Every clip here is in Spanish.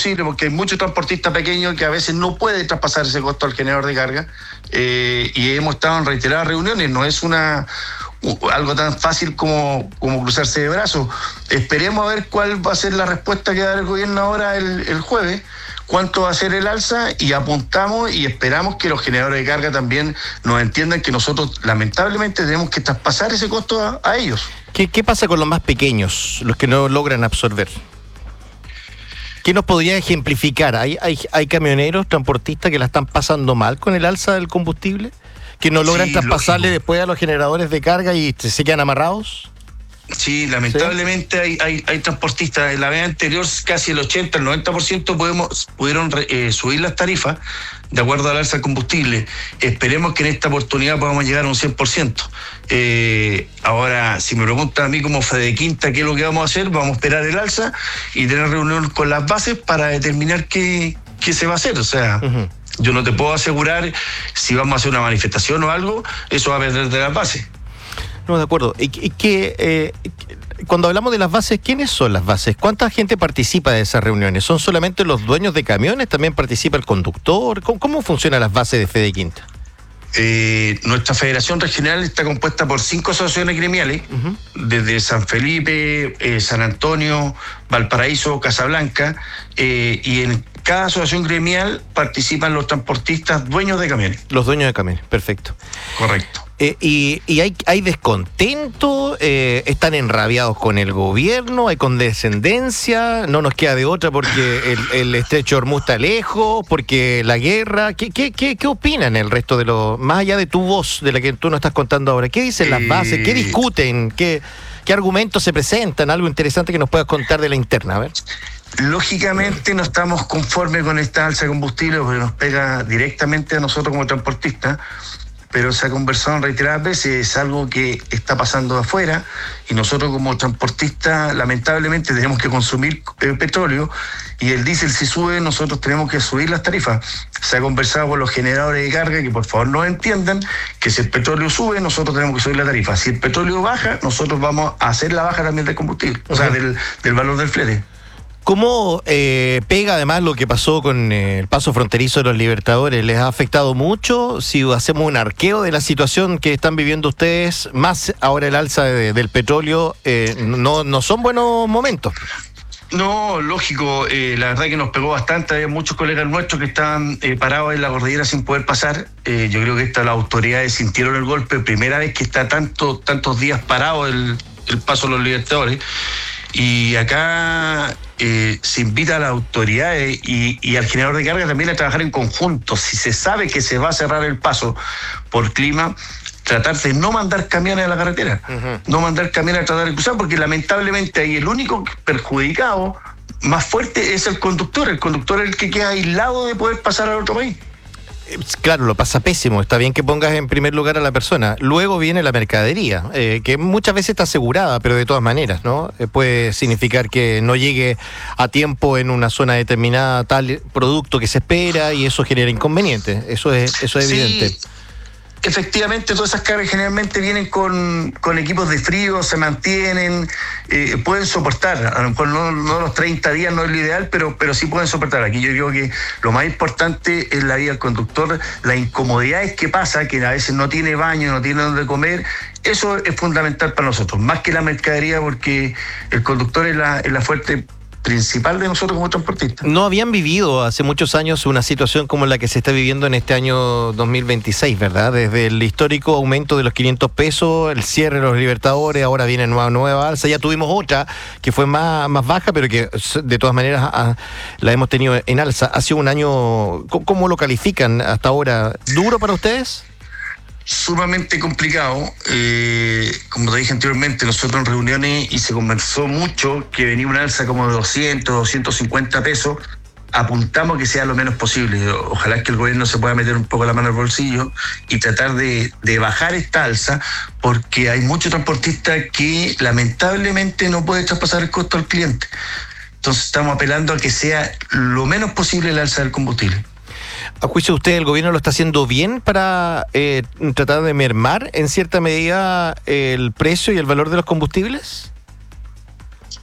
posible, porque hay muchos transportistas pequeños que a veces no pueden traspasar ese costo al generador de carga, y hemos estado en reiteradas reuniones. No es algo tan fácil como cruzarse de brazos. Esperemos a ver cuál va a ser la respuesta que da el gobierno ahora el jueves, cuánto va a ser el alza, y apuntamos y esperamos que los generadores de carga también nos entiendan que nosotros lamentablemente tenemos que traspasar ese costo a ellos. ¿Qué pasa con los más pequeños, los que no logran absorber? ¿Qué nos podría ejemplificar? ¿Hay camioneros, transportistas que la están pasando mal con el alza del combustible? ¿Que no logran traspasarle después a los generadores de carga y se quedan amarrados? Sí, lamentablemente hay transportistas. En la vez anterior casi el 80, el 90% pudieron subir las tarifas de acuerdo al alza del combustible. Esperemos que en esta oportunidad podamos llegar a un 100%. Ahora, si me preguntan a mí como Fede Quinta qué es lo que vamos a hacer, vamos a esperar el alza y tener reunión con las bases para determinar qué se va a hacer. O sea, yo no te puedo asegurar si vamos a hacer una manifestación o algo, eso va a depender de las bases. No, de acuerdo. Cuando hablamos de las bases, ¿quiénes son las bases? ¿Cuánta gente participa de esas reuniones? ¿Son solamente los dueños de camiones? ¿También participa el conductor? ¿Cómo funcionan las bases de Fede Quinta? Nuestra federación regional está compuesta por 5 asociaciones gremiales, desde San Felipe, San Antonio, Valparaíso, Casablanca, y en cada asociación gremial participan los transportistas dueños de camiones. Los dueños de camiones, perfecto. Correcto. ¿Y hay descontento? ¿Están enrabiados con el gobierno? ¿Hay condescendencia? ¿No nos queda de otra porque el estrecho de Hormuz está lejos? ¿Porque la guerra? ¿Qué opinan el resto de los... Más allá de tu voz, de la que tú nos estás contando ahora, ¿qué dicen las bases? ¿Qué discuten? ¿Qué argumentos se presentan? Algo interesante que nos puedas contar de la interna, a ver. Lógicamente no estamos conformes con esta alza de combustible porque nos pega directamente a nosotros como transportistas, pero se ha conversado en reiteradas veces, es algo que está pasando de afuera, y nosotros como transportistas lamentablemente tenemos que consumir petróleo, y el diésel si sube, nosotros tenemos que subir las tarifas. Se ha conversado con los generadores de carga que por favor nos entiendan que si el petróleo sube, nosotros tenemos que subir la tarifa. Si el petróleo baja, nosotros vamos a hacer la baja también del combustible, o sea, del valor del flete. ¿Cómo pega además lo que pasó con el paso fronterizo de los Libertadores? ¿Les ha afectado mucho? Si hacemos un arqueo de la situación que están viviendo ustedes, más ahora el alza del petróleo, no son buenos momentos. No, lógico, la verdad que nos pegó bastante. Había muchos colegas nuestros que estaban parados en la cordillera sin poder pasar. Yo creo que las autoridades sintieron el golpe, primera vez que está tantos días parado el paso de los Libertadores. Y acá se invita a las autoridades y al generador de carga también a trabajar en conjunto. Si se sabe que se va a cerrar el paso por clima, tratar de no mandar camiones a la carretera, no mandar camiones a tratar de cruzar, porque lamentablemente ahí el único perjudicado más fuerte es el conductor. El conductor es el que queda aislado de poder pasar al otro país. Claro, lo pasa pésimo. Está bien que pongas en primer lugar a la persona. Luego viene la mercadería, que muchas veces está asegurada, pero de todas maneras, ¿no? Puede significar que no llegue a tiempo en una zona determinada tal producto que se espera y eso genera inconvenientes. Eso es evidente. Sí. Efectivamente, todas esas cargas generalmente vienen con equipos de frío, se mantienen, pueden soportar. A lo mejor no los 30 días no es lo ideal, pero sí pueden soportar. Aquí yo creo que lo más importante es la vida del conductor, las incomodidades que pasa, que a veces no tiene baño, no tiene donde comer. Eso es fundamental para nosotros, más que la mercadería, porque el conductor es la fuerte principal de nosotros como transportistas. No habían vivido hace muchos años una situación como la que se está viviendo en este año 2026, ¿verdad? Desde el histórico aumento de los 500 pesos, el cierre de los Libertadores, ahora viene nueva alza. Ya tuvimos otra que fue más baja, pero que de todas maneras la hemos tenido en alza. Ha sido un año, ¿cómo lo califican hasta ahora? ¿Duro para ustedes? Sumamente complicado. Como te dije anteriormente, nosotros en reuniones y se conversó mucho que venía una alza como de 200, 250 pesos. Apuntamos que sea lo menos posible. Ojalá que el gobierno se pueda meter un poco la mano al bolsillo y tratar de bajar esta alza, porque hay muchos transportistas que lamentablemente no pueden traspasar el costo al cliente. Entonces estamos apelando a que sea lo menos posible la alza del combustible. ¿A juicio de usted el gobierno lo está haciendo bien para tratar de mermar en cierta medida el precio y el valor de los combustibles?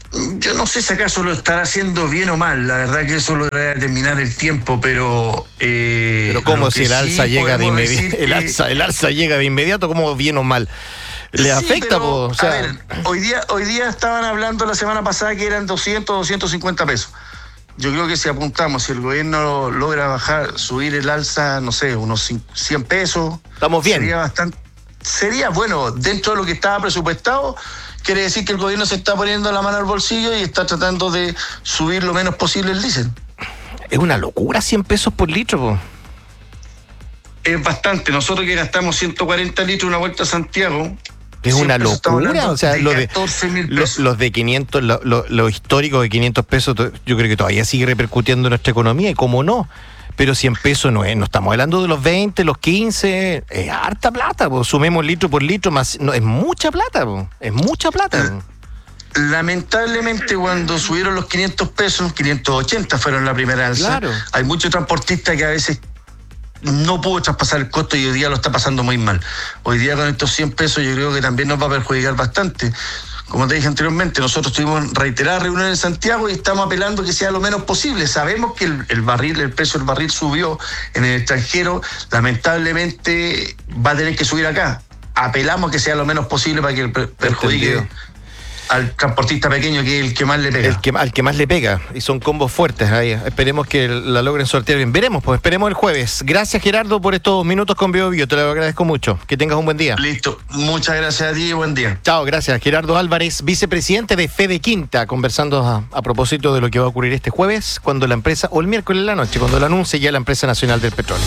Yo no sé si acaso lo estará haciendo bien o mal, la verdad que eso lo debe determinar el tiempo, pero... pero ¿cómo si el alza llega de inmediato? El alza llega de inmediato, ¿cómo bien o mal? ¿Le afecta? Pero, o sea... A ver, hoy día estaban hablando la semana pasada que eran 200, 250 pesos. Yo creo que si apuntamos, si el gobierno logra subir el alza, no sé, unos 100 pesos... Estamos bien. Sería bueno, dentro de lo que estaba presupuestado... Quiere decir que el gobierno se está poniendo la mano al bolsillo y está tratando de subir lo menos posible el diésel. Es una locura, 100 pesos por litro, po. Es bastante. Nosotros que gastamos 140 litros una vuelta a Santiago... Es una locura, o sea, los de 500, lo histórico de 500 pesos, yo creo que todavía sigue repercutiendo en nuestra economía, y cómo no. Pero 100 pesos no estamos hablando de los 20, los 15, es harta plata, po. Sumemos litro por litro, más, no, es mucha plata, po. Es mucha plata. Po. Lamentablemente cuando subieron los 500 pesos, 580 fueron la primera alza, claro. Hay muchos transportistas que a veces no pudo traspasar el costo y hoy día lo está pasando muy mal. Hoy día con estos 100 pesos yo creo que también nos va a perjudicar bastante. Como te dije anteriormente, nosotros tuvimos reiteradas reuniones en Santiago y estamos apelando que sea lo menos posible. Sabemos que el precio del barril subió en el extranjero, lamentablemente va a tener que subir acá. Apelamos que sea lo menos posible para que perjudique al transportista pequeño, que es el que más le pega. Al que más le pega, y son combos fuertes ahí. Esperemos que la logren sortear bien. Veremos, pues esperemos el jueves. Gracias, Gerardo, por estos minutos con Bio Bio, te lo agradezco mucho. Que tengas un buen día. Listo, muchas gracias a ti y buen día. Chao, gracias. Gerardo Álvarez, vicepresidente de Fede Quinta, conversando a propósito de lo que va a ocurrir este jueves, cuando la empresa, o el miércoles en la noche, cuando lo anuncie ya la empresa nacional del petróleo.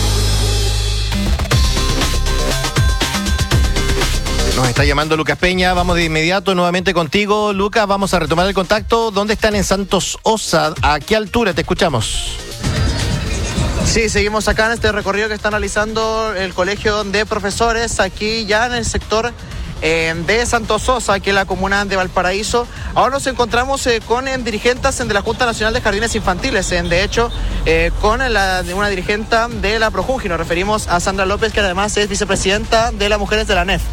Nos está llamando Lucas Peña, vamos de inmediato nuevamente contigo. Lucas, vamos a retomar el contacto. ¿Dónde están en Santos Osa? ¿A qué altura? Te escuchamos. Sí, seguimos acá en este recorrido que está realizando el Colegio de Profesores, aquí ya en el sector de Santos Sosa, aquí en la comuna de Valparaíso. Ahora nos encontramos con dirigentes de la Junta Nacional de Jardines Infantiles, de hecho con una dirigente de la Projungi. Nos referimos a Sandra López, que además es vicepresidenta de las Mujeres de la NEF.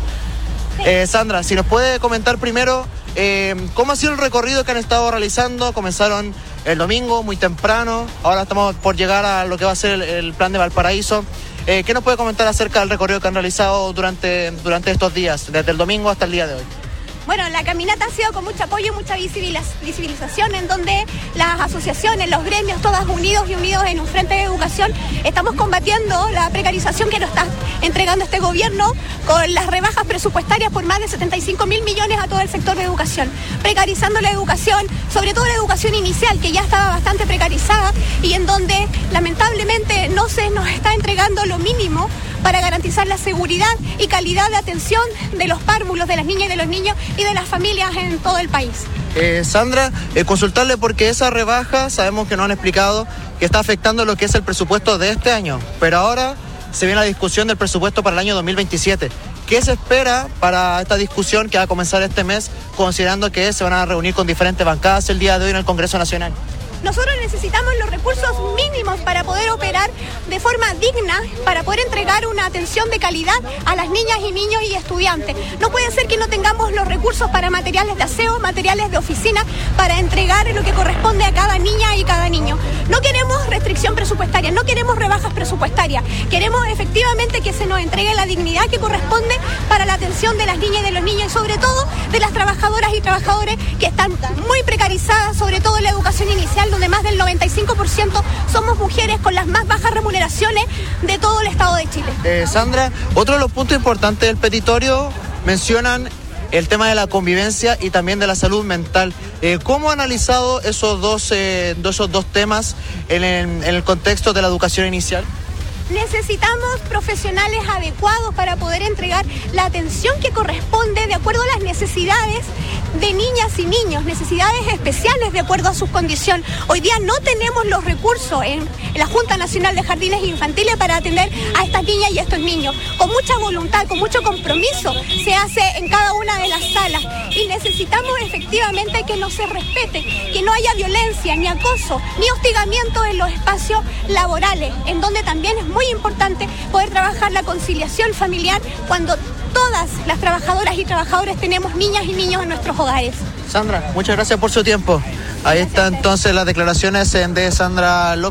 Sandra, si nos puede comentar primero cómo ha sido el recorrido que han estado realizando. Comenzaron el domingo muy temprano, ahora estamos por llegar a lo que va a ser el plan de Valparaíso. ¿Qué nos puede comentar acerca del recorrido que han realizado durante estos días, desde el domingo hasta el día de hoy? Bueno, la caminata ha sido con mucho apoyo y mucha visibilización, en donde las asociaciones, los gremios, todas unidos en un frente de educación, estamos combatiendo la precarización que nos está entregando este gobierno con las rebajas presupuestarias por más de 75.000 millones a todo el sector de educación, precarizando la educación, sobre todo la educación inicial, que ya estaba bastante precarizada y en donde lamentablemente no se nos está entregando lo mínimo para garantizar la seguridad y calidad de atención de los párvulos, de las niñas y de los niños y de las familias en todo el país. Sandra, consultarle porque esa rebaja, sabemos que no han explicado, que está afectando lo que es el presupuesto de este año, pero ahora se viene la discusión del presupuesto para el año 2027. ¿Qué se espera para esta discusión que va a comenzar este mes, considerando que se van a reunir con diferentes bancadas el día de hoy en el Congreso Nacional? Nosotros necesitamos los recursos mínimos para poder operar de forma digna, para poder entregar una atención de calidad a las niñas y niños y estudiantes. No puede ser que no tengamos los recursos para materiales de aseo, materiales de oficina, para entregar lo que corresponde a cada niña y cada niño. No queremos restricción presupuestaria, no queremos rebajas presupuestarias. Queremos efectivamente que se nos entregue la dignidad que corresponde para la atención de las niñas y de los niños y sobre todo de las trabajadoras y trabajadores que están muy precarizadas, sobre todo en la educación inicial, donde más del 95% somos mujeres con las más bajas remuneraciones de todo el estado de Chile. Sandra, otro de los puntos importantes del petitorio mencionan el tema de la convivencia y también de la salud mental. ¿Cómo ha analizado esos dos temas en el contexto de la educación inicial? Necesitamos profesionales adecuados para poder entregar la atención que corresponde de acuerdo a las necesidades de niñas y niños, necesidades especiales de acuerdo a sus condiciones. Hoy día no tenemos los recursos en la Junta Nacional de Jardines Infantiles para atender a estas niñas y a estos niños. Con mucha voluntad, con mucho compromiso se hace en cada una de las salas y necesitamos efectivamente que no se respete, que no haya violencia, ni acoso, ni hostigamiento en los espacios laborales, en donde también es muy importante poder trabajar la conciliación familiar cuando todas las trabajadoras y trabajadores tenemos niñas y niños en nuestros hogares. Sandra, muchas gracias por su tiempo. Ahí están entonces las declaraciones de Sandra López.